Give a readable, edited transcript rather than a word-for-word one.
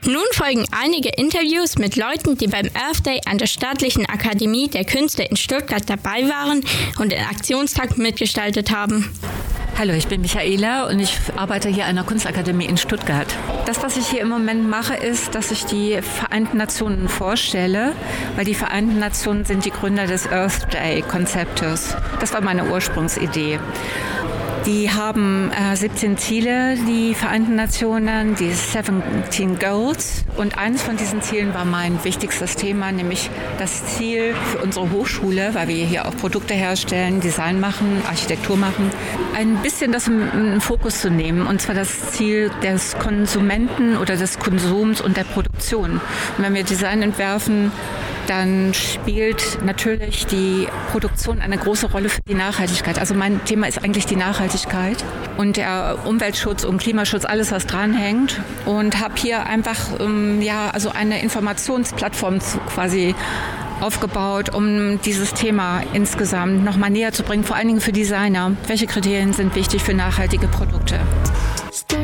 Nun folgen einige Interviews mit Leuten, die beim Earth Day an der Staatlichen Akademie der Künste in Stuttgart dabei waren und den Aktionstag mitgestaltet haben. Hallo, ich bin Michaela und ich arbeite hier an der Kunstakademie in Stuttgart. Das, was ich hier im Moment mache, ist, dass ich die Vereinten Nationen vorstelle, weil die Vereinten Nationen sind die Gründer des Earth Day-Konzeptes. Das war meine Ursprungsidee. Die haben 17 Ziele, die Vereinten Nationen, die 17 Goals. Und eines von diesen Zielen war mein wichtigstes Thema, nämlich das Ziel für unsere Hochschule, weil wir hier auch Produkte herstellen, Design machen, Architektur machen, ein bisschen das im Fokus zu nehmen. Und zwar das Ziel des Konsumenten oder des Konsums und der Produktion. Und wenn wir Design entwerfen, dann spielt natürlich die Produktion eine große Rolle für die Nachhaltigkeit. Also mein Thema ist eigentlich die Nachhaltigkeit und der Umweltschutz und Klimaschutz, alles was dranhängt. Und habe hier einfach also eine Informationsplattform quasi aufgebaut, um dieses Thema insgesamt nochmal näher zu bringen, vor allen Dingen für Designer. Welche Kriterien sind wichtig für nachhaltige Produkte? Step